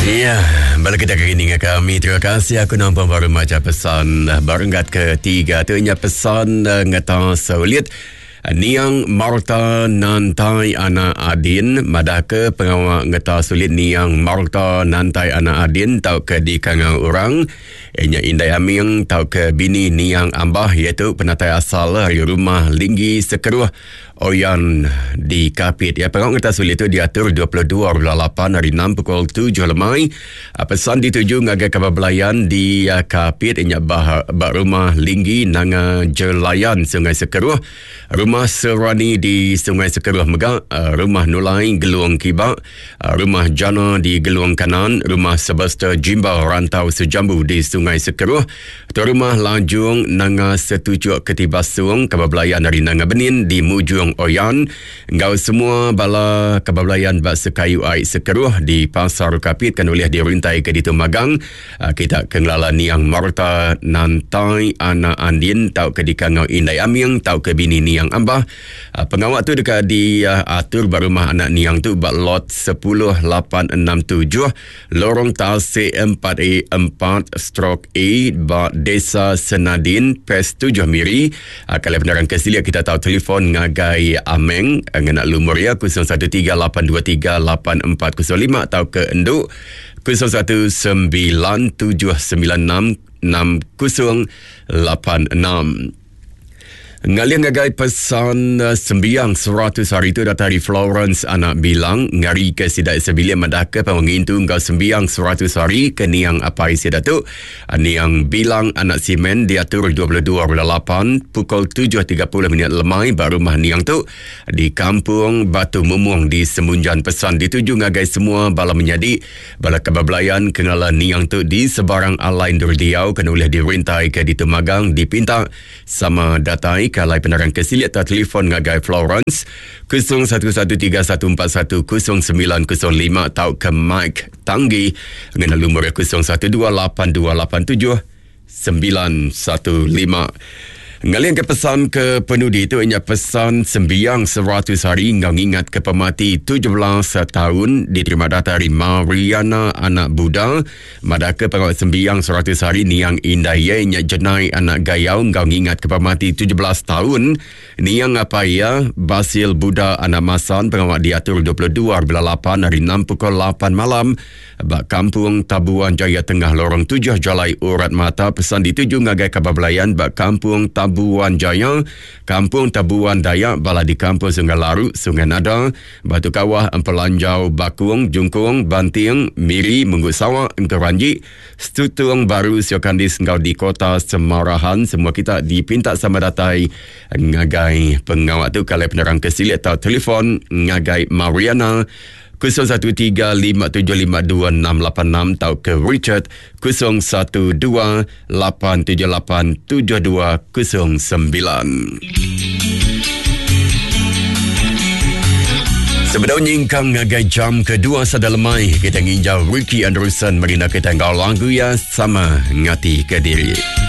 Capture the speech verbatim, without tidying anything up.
Ya, balik kita kini dengan kami. Terima kasih. Aku nampak baru macam pesan barengat ketiga tu nya pesan ngata sulit. Niang Marta nantai ana adin madaka pengawak ngata sulit niang Marta nantai ana adin tau ke di kangang orang enya indai aming tau ke bini niang ambah iaitu penatai asal dari rumah Linggi Sekeruh Oyan di Kapit. Ya, pengawak ngata sulit itu diatur dua puluh dua lapan hari enam pukul tujuh lemai. Pesan dituju ngagai kababelayan di Kapit enya bah, bah rumah Linggi nanga Jelayan Sungai Sekeruh. Rumah Serani di Sungai Sekeruh Megak, uh, Rumah Nulai Geluang Kibak, uh, Rumah Jana di Geluang Kanan, Rumah Sebesta Jimbau Rantau Sejambu di Sungai Sekeruh, Rumah Lanjung Nanga Setujuk Ketibasung Kababelayan dari Nanga Benin di Mujung Oyan. Ngau semua bala kababelayan bak Sekayu Aik Sekeruh di Pasar Kapit kan boleh dirintai ke ditu magang. Uh, kita kenglala niang Marta nantai ana andin tau ke dikangau indai aming tau ke bini niang ambah. Uh, pengawak tu dekat di uh, atur bar rumah anak niang tu bak lot sepuluh lapan enam tujuh lorong Tasik empat A empat stroke A bak Desa Senadin Pes tujuh Miri. Uh, kalau penerangan kesiliat kita tahu telefon ngagai Ameng nganak lumur ya kosong satu tiga lapan dua tiga lapan empat kosong lima atau ke Enduk kosong satu sembilan tujuh sembilan enam enam kosong lapan enam. Ngalian ngagai pesan uh, sembiang seratus hari itu datang dari Florence anak bilang ngari ke sidai sebilik madaka pengintu ngau sembiang seratus hari ke niang apa isi datuk uh, niang bilang anak simen diatur dua puluh dua lapan pukul tujuh tiga puluh minit lemai baru rumah niang tu di kampung Batu Mumuang di Semunjan. Pesan dituju ngagai semua bala menjadi bala kababelayan kenala niang tu di sebarang alain durdiau kena boleh dirintai ke di Tumagang dipinta sama datai kalai penerangan kesiliat atau telefon ngagai Florence kosong satu satu tiga satu empat satu kosong sembilan kosong lima atau ke Mike Tanggi dengan lumur kosong satu dua lapan dua lapan tujuh sembilan satu lima. Ngalian ke pesan ke penudi itu ianya pesan sembiang seratus hari ngau ingat ke pemati tujuh belas tahun diterima data dari Mariana anak Buddha madaka pengawal sembiang seratus hari niang indaya ianya jenai anak gayau ngau ingat ke pemati tujuh belas tahun niang apaya Basil Buddha anak Masan pengawal diatur dua puluh dua lapan hari enam pukul lapan malam bak kampung Tabuan Jaya Tengah lorong tujuh Jalai Urat Mata. Pesan dituju ngagai kababelayan bak kampung Tabuan Jaya, kampung Tabuan Dayak bala di kampung Sungai Larut, Sungai Nada, Batu Kawah, Empelanjau, Bakung, Jungkung, Banting, Miri, Munggu Sawak, Engkeranji, Stutung Baru, Siokandis, ngau di kota Semarahan. Semua kita dipinta sama datai ngagai pengawak tu kalau penerang kesiliat atau telefon ngagai Mariana kosong satu tiga lima tujuh lima dua enam lapan enam atau ke Richard kosong satu dua lapan tujuh lapan tujuh dua kosong sembilan. Sebelum nyingkang ngagai jam kedua sadalemai kita nginjau Ricky Anderson merina kita ngau lagu ya sama ngati ke diri.